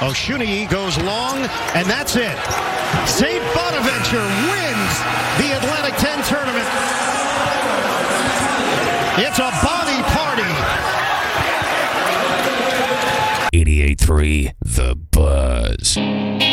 Oshuni goes long, and that's it. St. Bonaventure wins the Atlantic 10 tournament. It's a body party. 88.3 The Buzz.